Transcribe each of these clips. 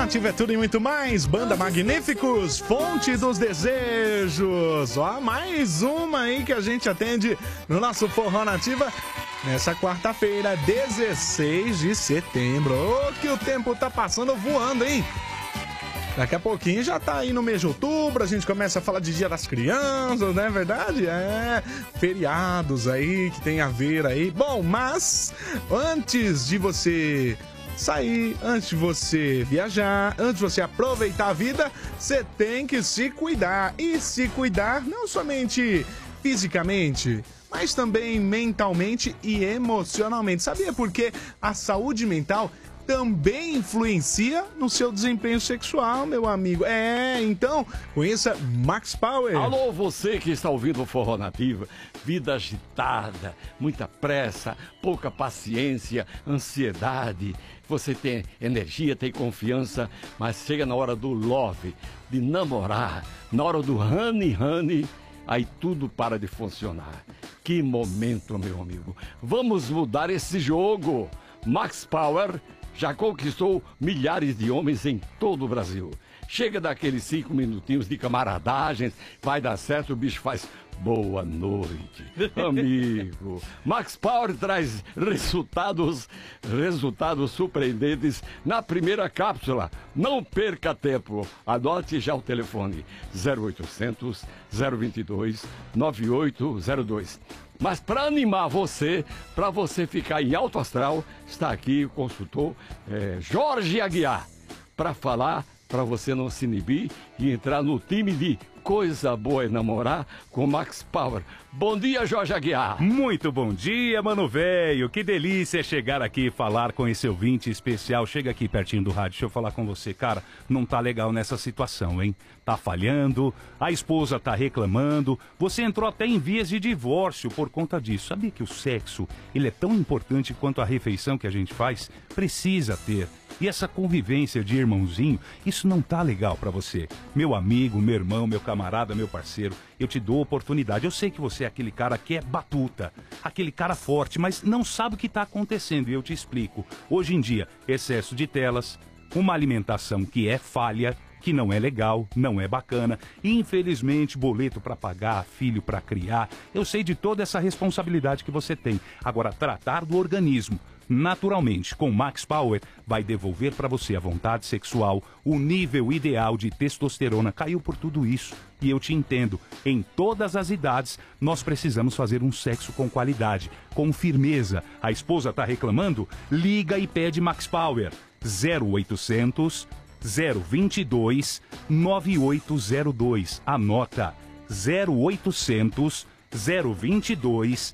Nativa é tudo e muito mais. Banda Magníficos, Fonte dos Desejos. Ó, mais uma aí que a gente atende no nosso Forró Nativa nessa quarta-feira, 16 de setembro. Ô, que o tempo tá passando voando, hein? Daqui a pouquinho já tá aí no mês de outubro, a gente começa a falar de Dia das Crianças, não é verdade? É, feriados aí que tem a ver aí. Bom, mas antes de você sair, antes de você viajar, antes de você aproveitar a vida, você tem que se cuidar. E se cuidar não somente fisicamente, mas também mentalmente e emocionalmente. Sabia por quê? A saúde mental também influencia no seu desempenho sexual, meu amigo. Então, conheça Max Power. Alô, você que está ouvindo o Forró Nativa. Vida agitada, muita pressa, pouca paciência, ansiedade. Você tem energia, tem confiança, mas chega na hora do love, de namorar, na hora do honey, aí tudo para de funcionar. Que momento, meu amigo. Vamos mudar esse jogo. Max Power já conquistou milhares de homens em todo o Brasil. Chega daqueles 5 minutinhos de camaradagem, vai dar certo, o bicho faz boa noite, amigo. Max Power traz resultados surpreendentes na primeira cápsula. Não perca tempo. Anote já o telefone: 0800 022 9802. Mas para animar você, para você ficar em alto astral, está aqui o consultor Jorge Aguiar, para falar, para você não se inibir e entrar no time de Coisa Boa é Namorar com Max Power. Bom dia, Jorge Aguiar. Muito bom dia, mano velho. Que delícia chegar aqui e falar com esse ouvinte especial. Chega aqui pertinho do rádio, deixa eu falar com você. Cara, não tá legal nessa situação, hein? Tá falhando, a esposa tá reclamando, você entrou até em vias de divórcio por conta disso. Sabia que o sexo, ele é tão importante quanto a refeição que a gente faz? Precisa ter. E essa convivência de irmãozinho, isso não tá legal pra você. Meu amigo, meu irmão, meu camarada, meu parceiro, eu te dou oportunidade. Eu sei que você é aquele cara que é batuta, aquele cara forte, mas não sabe o que tá acontecendo. E eu te explico. Hoje em dia, excesso de telas, uma alimentação que é falha, que não é legal, não é bacana, infelizmente boleto para pagar, filho para criar. Eu sei de toda essa responsabilidade que você tem. Agora, tratar do organismo naturalmente com Max Power vai devolver para você a vontade sexual, o nível ideal de testosterona. Caiu por tudo isso e eu te entendo. Em todas as idades nós precisamos fazer um sexo com qualidade, com firmeza. A esposa tá reclamando? Liga e pede Max Power. 0800 022 9802. Anota: 0800 022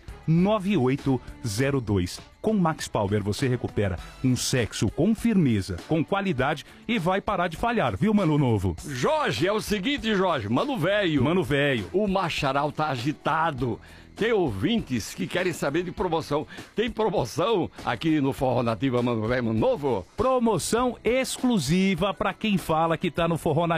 9802. Com Max Power você recupera um sexo com firmeza, com qualidade e vai parar de falhar, viu, mano novo? Jorge, é o seguinte, Jorge, mano velho, o macharal tá agitado. Tem ouvintes que querem saber de promoção. Tem promoção aqui no Forró Nativa, mano velho, mano novo? Promoção exclusiva para quem fala que tá no Forró Nativa.